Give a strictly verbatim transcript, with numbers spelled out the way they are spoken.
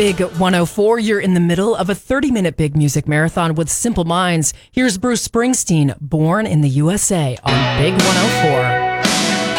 Big one oh four, you're in the middle of a thirty-minute big music marathon with Simple Minds. Here's Bruce Springsteen, Born in the U S A on Big one oh four.